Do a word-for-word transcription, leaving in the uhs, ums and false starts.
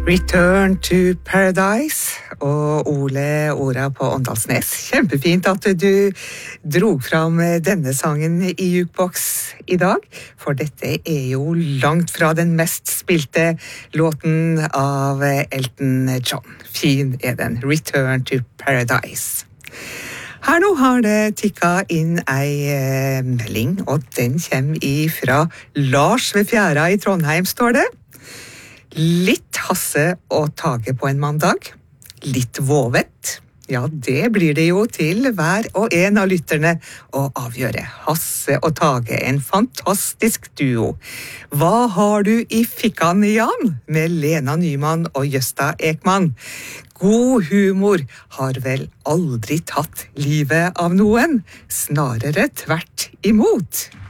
Return to Paradise og Ole Ora på Åndalsnes. Kjempefint at du drog fram denne sangen i Jukebox i dag, for dette er jo langt fra den mest spilte låten av Elton John. Fin er den, Return to Paradise. Her nå har det tikket inn ei eh, melding, og den kommer ifra Lars ved Fjæra i Trondheim, står det. Litt Hasse og Tage på en mandag. Litt vovet. Ja, det blir det jo til hver og en av lytterne å avgjøre. Hasse og Tage, en fantastisk duo. Hva har du i fikkan, Jan? Med Lena Nyman og Gösta Ekman. God humor har vel aldri tatt livet av noen, snarere tvert imot.